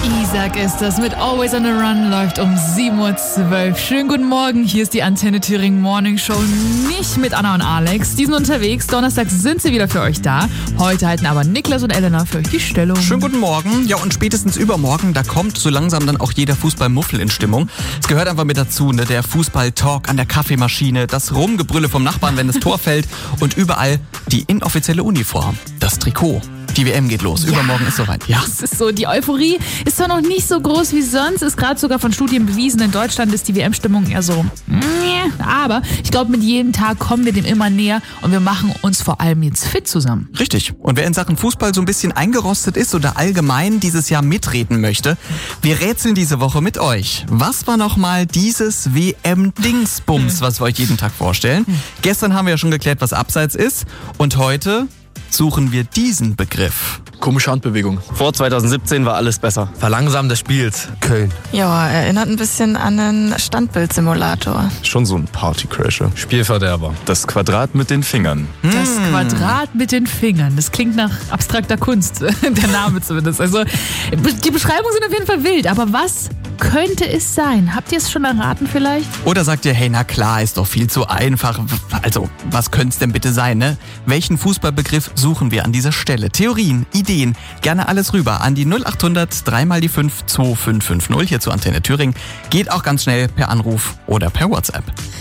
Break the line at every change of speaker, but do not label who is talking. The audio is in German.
Isaac ist das mit Always on the Run, läuft um 7.12 Uhr. Schönen guten Morgen, hier ist die Antenne Thüringen Morning Show, nicht mit Anna und Alex. Die sind unterwegs, donnerstags sind sie wieder für euch da. Heute halten aber Niklas und Elena für euch die Stellung.
Schönen guten Morgen. Ja, und spätestens übermorgen, da kommt so langsam dann auch jeder Fußballmuffel in Stimmung. Es gehört einfach mit dazu, ne? Der Fußball-Talk an der Kaffeemaschine, das Rumgebrülle vom Nachbarn, wenn das Tor fällt und überall die inoffizielle Uniform, das Trikot. Die WM geht los. Übermorgen ist soweit. Ja.
Es ist so, die Euphorie ist zwar noch nicht so groß wie sonst, ist gerade sogar von Studien bewiesen. In Deutschland ist die WM-Stimmung eher so, aber ich glaube, mit jedem Tag kommen wir dem immer näher und wir machen uns vor allem jetzt fit zusammen.
Richtig. Und wer in Sachen Fußball so ein bisschen eingerostet ist oder allgemein dieses Jahr mitreden möchte, wir rätseln diese Woche mit euch. Was war nochmal dieses WM-Dingsbums, was wir euch jeden Tag vorstellen? Gestern haben wir ja schon geklärt, was Abseits ist. Und heute suchen wir diesen Begriff.
Komische Handbewegung.
Vor 2017 war alles besser.
Verlangsamen des Spiels. Köln.
Ja, erinnert ein bisschen an einen Standbildsimulator.
Schon so ein Partycrasher.
Spielverderber.
Das Quadrat mit den Fingern.
Das Quadrat mit den Fingern. Das klingt nach abstrakter Kunst, der Name zumindest. Also die Beschreibungen sind auf jeden Fall wild, aber was könnte es sein? Habt ihr es schon erraten vielleicht?
Oder sagt ihr, hey, na klar, ist doch viel zu einfach. Also, was könnte es denn bitte sein, ne? Welchen Fußballbegriff suchen wir an dieser Stelle? Theorien, Ideen, gerne alles rüber an die 0800 3 mal die 5 2550 hier zu Antenne Thüringen. Geht auch ganz schnell per Anruf oder per WhatsApp.